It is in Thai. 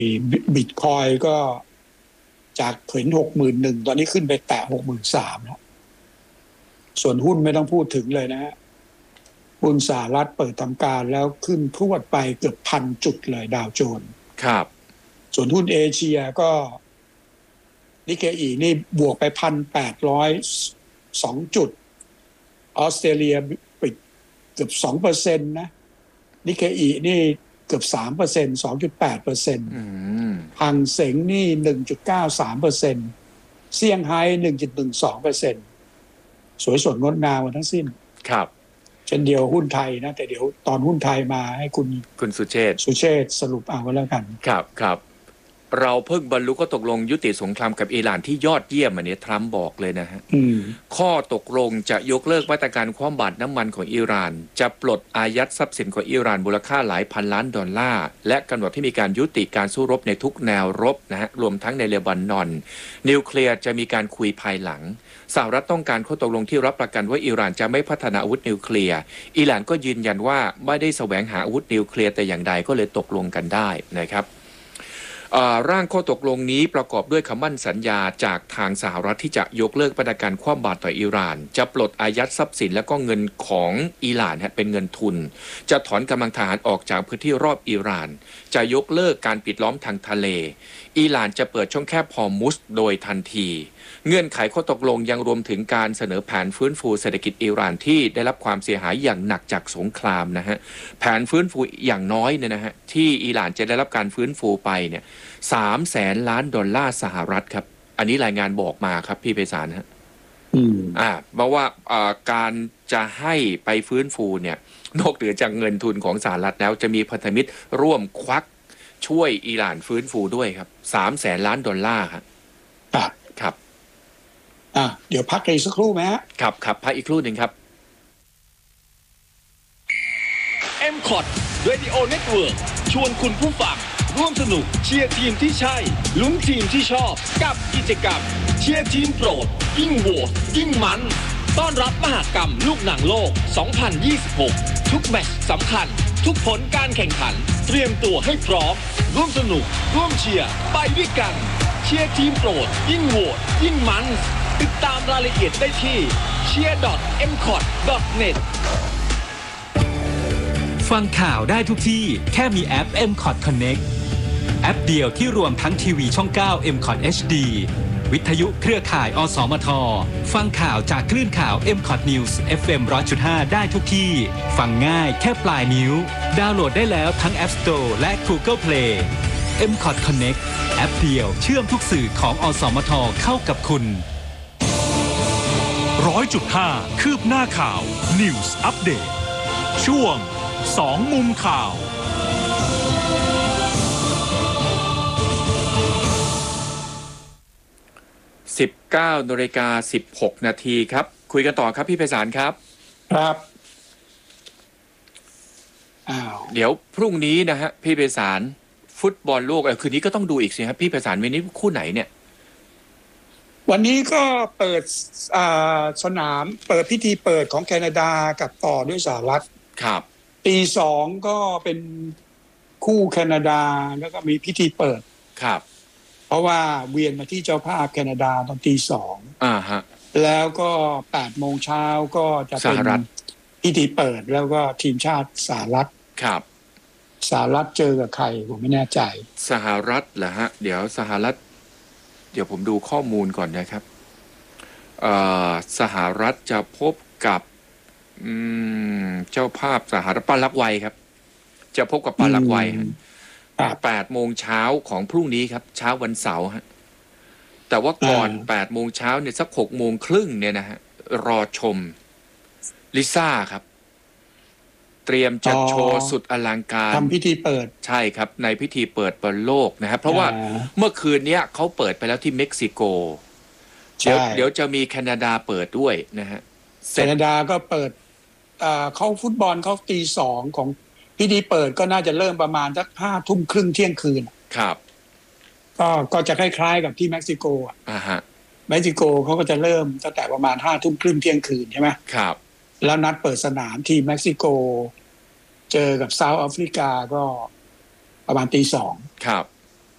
บิตคอยก็จากเห็น61,000ตอนนี้ขึ้นไปแตะ63,000แล้วส่วนหุ้นไม่ต้องพูดถึงเลยนะฮะหุ้นสหรัฐเปิดทำการแล้วขึ้นพรวดไปเกือบ1,000 จุดเลยดาวโจนส์ครับส่วนหุ้นเอเชียก็นิเคอีนี่บวกไป1,802 จุดออสเตรเลียปิดเกือบ 2% นะนิเคอีนี่เกือบ 3% 2.8%ฮังเส็งนี่ 1.93% เซี่ยงไฮ้ 1.12% สวยสดงดงามทั้งสิ้นครับเช่นเดียวหุ้นไทยนะแต่เดี๋ยวตอนหุ้นไทยมาให้คุณสุเชษสรุปเอาก็แล้วกันครับเราเพิ่งบรรลุข้อตกลงยุติสงครามกับอิหร่านที่ยอดเยี่ยมอันนี้ทรัมป์บอกเลยนะฮะข้อตกลงจะยกเลิกมาตรการคว่ำบาตรน้ำมันของอิหร่านจะปลดอายัดทรัพย์สินของอิหร่านมูลค่าหลายพันล้านดอลลาร์และกำหนดให้มีการยุติการสู้รบในทุกแนวรบนะฮะรวมทั้งในเลบานอนนิวเคลียร์จะมีการคุยภายหลังสหรัฐต้องการข้อตกลงที่รับประกันว่าอิหร่านจะไม่พัฒนาอาวุธนิวเคลียร์อิหร่านก็ยืนยันว่าไม่ได้แสวงหาอาวุธนิวเคลียร์แต่อย่างใดก็เลยตกลงกันได้นะครับร่างข้อตกลงนี้ประกอบด้วยคำมั่นสัญญาจากทางสหรัฐที่จะยกเลิกมาตรการคว่ำบาตรต่ออิหร่านจะปลดอายัดทรัพย์สินและก็เงินของอิหร่านเป็นเงินทุนจะถอนกำลังทหารออกจากพื้นที่รอบอิหร่านจะยกเลิกการปิดล้อมทางทะเลอิหร่านจะเปิดช่องแคบฮอร์มุซโดยทันทีเงื่อนไขข้อตกลงยังรวมถึงการเสนอแผนฟื้นฟูเศรษฐกิจอิหร่านที่ได้รับความเสียหายอย่างหนักจากสงครามนะฮะแผนฟื้นฟูอย่างน้อยเนี่ยนะฮะที่อิหร่านจะได้รับการฟื้นฟูไปเนี่ย300,000 ล้านดอลลาร์สหรัฐครับอันนี้รายงานบอกมาครับพี่ไพศาลฮะเพราะว่าการจะให้ไปฟื้นฟูเนี่ยนอกเหนือจากเงินทุนของสหรัฐแล้วจะมีพันธมิตรร่วมควักช่วยอิหร่านฟื้นฟูด้วยครับ300,000 ล้านดอลลาร์ครับเดี๋ยวพักกันอีกสักครู่ไหมฮะครับพักอีกครู่หนึ่งครับ MCOT Radio Network ชวนคุณผู้ฟังร่วมสนุกเชียร์ทีมที่ใช่ลุ้นทีมที่ชอบกับกิจกรรมเชียร์ทีมโปรดยิ่งโหวตยิ่งมันต้อนรับมหกรรมลูกหนังโลก 2026 ทุกแมตช์สำคัญทุกผลการแข่งขันเตรียมตัวให้พร้อมร่วมสนุกร่วมเชียร์ไปด้วยกันเชียร์ทีมโปรดยิ่งโหวตยิ่งมันติดตามรายละเอียดได้ที่ cheer.mcot.net ฟังข่าวได้ทุกที่แค่มีแอป MCOT Connect แอปเดียวที่รวมทั้งทีวีช่อง 9 MCOT HD วิทยุเครือข่ายอสมทฟังข่าวจากคลื่นข่าว MCOT News FM 100.5 ได้ทุกที่ฟังง่ายแค่ปลายนิ้วดาวน์โหลดได้แล้วทั้ง App Store และ Google Play MCOT Connect แอปเดียวเชื่อมทุกสื่อของอสมทเข้ากับคุณ 100.5 คืบหน้าข่าว News Update ช่วง2 มุมข่าว 19:16 นาทีครับคุยกันต่อครับพี่ไพศาลครับเดี๋ยวพรุ่งนี้นะฮะพี่ไพศาลฟุตบอลโลกคืนนี้ก็ต้องดูอีกสิครับพี่ไพศาลวันนี้คู่ไหนเนี่ยวันนี้ก็เปิดสนามเปิดพิธีเปิดของแคนาดากับต่อด้วยสหรัฐครับตี2ก็เป็นคู่แคนาดาแล้วก็มีพิธีเปิดครับเพราะว่าเวียนมาที่เจ้าภาพแคนาดาตอนตี2 ฮะแล้วก็8 โมงเช้าก็จะเป็นพิธีเปิดแล้วก็ทีมชาติสหรัฐครับสหรัฐเจอกับใครผมไม่แน่ใจสหรัฐเหรอฮะเดี๋ยวสหรัฐเดี๋ยวผมดูข้อมูลก่อนนะครับสหรัฐจะพบกับเจ้าภาพสหรัฐปารากวัยครับจะพบกับปารากวัย8 โมงเช้าของพรุ่งนี้ครับเช้าวันเสาร์ฮะแต่ว่าก่อน8 โมงเช้าเนี่ยสัก6 โมงครึ่งเนี่ยนะฮะรอชมลิซ่าครับเตรียมจัดโชว์สุดอลังการทำพิธีเปิดใช่ครับในพิธีเปิดบอลโลกนะครับเพราะว่าเมื่อคืนนี้เขาเปิดไปแล้วที่เม็กซิโกเดี๋ยวจะมีแคนาดาเปิดด้วยนะฮะแคนาดาก็เปิดเขาฟุตบอลเขาตี 2ของพิธีเปิดก็น่าจะเริ่มประมาณสัก5 ทุ่มครึ่งเที่ยงคืนครับก็จะคล้ายๆกับที่เม็กซิโกเม็กซิโกเขาก็จะเริ่มตั้งแต่ประมาณ5 ทุ่มครึ่งเที่ยงคืนใช่ไหมครับแล้วนัดเปิดสนามที่เม็กซิโกเจอกับเซาท์แอฟริกาก็ประมาณตี 2 ครับ